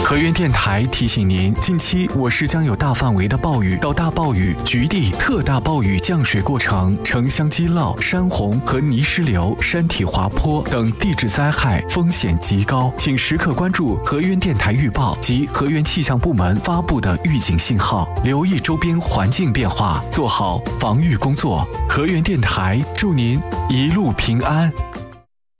河源电台提醒您，近期我市将有大范围的暴雨到大暴雨、局地特大暴雨降水过程，城乡积涝、山洪和泥石流、山体滑坡等地质灾害风险极高，请时刻关注河源电台预报及河源气象部门发布的预警信号，留意周边环境变化，做好防御工作。河源电台祝您一路平安。